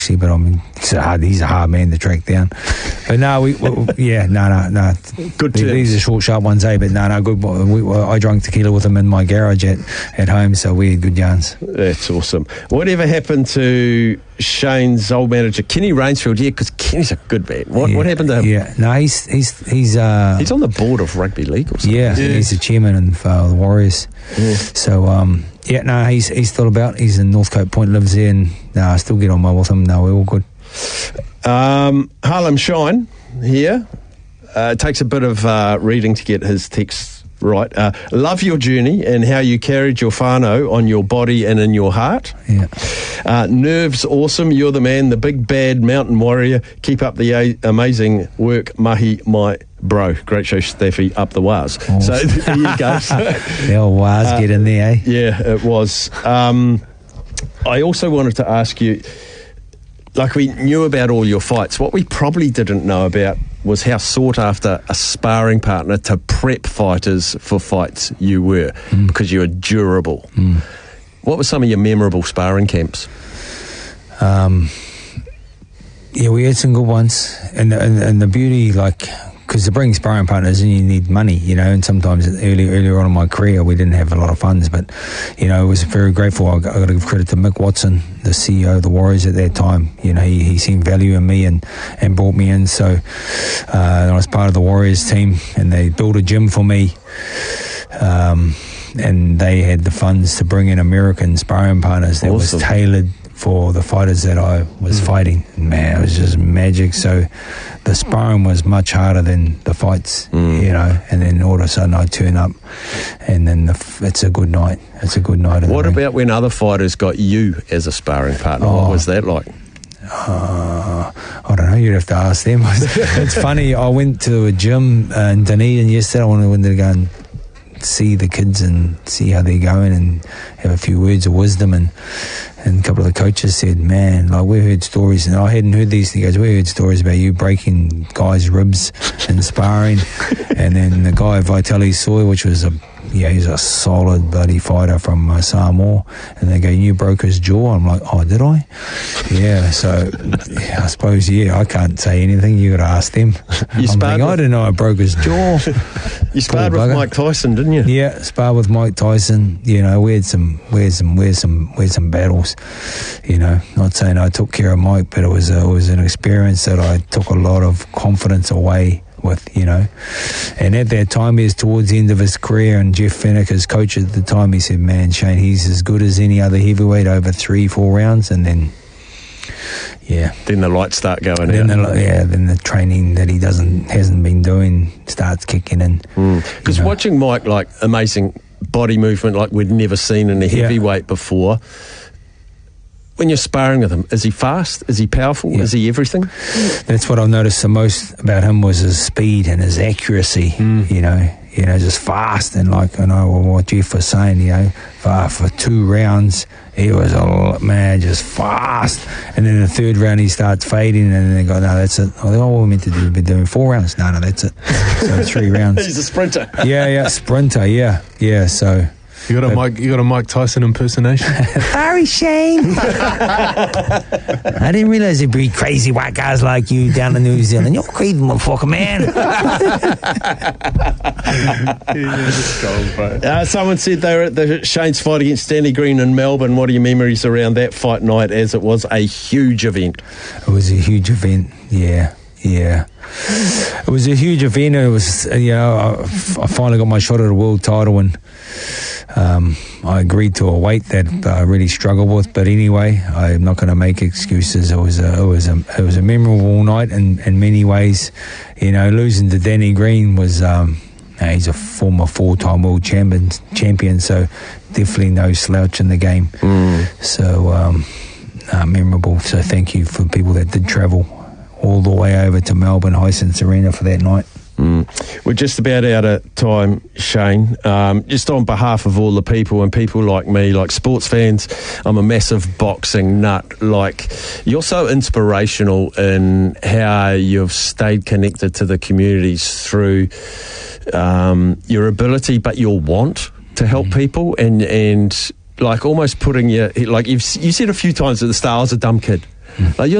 but he's a hard man to track down. But no, no. Good terms. These are short, sharp ones, eh? But no, good. I drank tequila with him in my garage at home, so we had good yarns. That's awesome. Whatever happened to Shane's old manager, Kenny Rainsfield? Yeah, because Kenny's a good man. What happened to him? Yeah, no, he's on the board of rugby league or something. Yeah, he's the chairman of the Warriors. Yeah. So he's still about. He's in Northcote Point, lives there, and I still get on well with him. No, we're all good. Harlem Shine here. It takes a bit of reading to get his text right. Love your journey and how you carried your whānau on your body and in your heart. Yeah. Nerves awesome. You're the man, the big bad mountain warrior. Keep up the amazing work, mahi my bro. Great show, Staffy, up the waz. Awesome. So there you go. The old waz get in there, eh? Yeah, it was. I also wanted to ask you, like, we knew about all your fights. What we probably didn't know about was how sought after a sparring partner to prep fighters for fights you were, because you were durable. What were some of your memorable sparring camps? Yeah, we had some good ones, and the beauty, like, because to bring sparring partners in, you need money, and sometimes earlier on in my career we didn't have a lot of funds, but I was very grateful. I got to give credit to Mick Watson, the CEO of the Warriors at that time. He seen value in me and brought me in, so I was part of the Warriors team, and they built a gym for me, and they had the funds to bring in American sparring partners that was tailored for the fighters that I was fighting. Man, it was just magic. So the sparring was much harder than the fights, and then all of a sudden I turn up, and then it's a good night. It's a good night. What about when other fighters got you as a sparring partner? What was that like? I don't know, you'd have to ask them. It's funny, I went to a gym in Dunedin yesterday. I wanted to go and see the kids and see how they're going and have a few words of wisdom, and a couple of the coaches said, man, like, we heard stories, and I hadn't heard these. He goes, we heard stories about you breaking guys' ribs and sparring. And then the guy, Vitaly Soy, which was he's a solid bloody fighter from Samoa, and they go, you broke his jaw. I'm like, oh, did I? Yeah, so I suppose, I can't say anything. You got to ask them. I didn't know I broke his jaw. You sparred with Mike Tyson, didn't you? Yeah, sparred with Mike Tyson. We had some battles. Not saying I took care of Mike, but it was an experience that I took a lot of confidence away with, and at that time, he was towards the end of his career, and Jeff Fennick, his coach at the time, he said, man, Shane, he's as good as any other heavyweight over 3-4 rounds. And then the lights start going out. Then the training that he hasn't been doing starts kicking in. Because watching Mike, like, amazing body movement like we'd never seen in a heavyweight before. When you're sparring with him, is he fast? Is he powerful? Is he everything? That's what I've noticed the most about him, was his speed and his accuracy. Just fast, and like, I know what Jeff was saying, for 2 rounds he was just fast, and then the 3rd round he starts fading, and then they go, no, that's it. What we're meant to do, we've been doing 4 rounds. No, that's it. So 3 rounds. He's a sprinter. Sprinter. So you got a Mike Tyson impersonation. Sorry, Shane. I didn't realise there'd be crazy white guys like you down in New Zealand. You're crazy, motherfucker, man. Someone said they were at the Shane's fight against Danny Green in Melbourne. What are your memories around that fight night, as it was a huge event? It was a huge event, yeah. It was a huge event. It was, I finally got my shot at a world title, and I agreed to a weight that I really struggled with. But anyway, I'm not going to make excuses. It was a memorable night in many ways. Losing to Danny Green was, he's a former 4-time world champion, so definitely no slouch in the game. So memorable. So thank you for people that did travel all the way over to Melbourne Hisense Arena for that night. We're just about out of time, Shane. Just on behalf of all the people and people like me, like sports fans, I'm a massive boxing nut. Like, you're so inspirational in how you've stayed connected to the communities through your ability, but your want to help people, and like almost putting you said a few times at the start, I was a dumb kid. Like, you're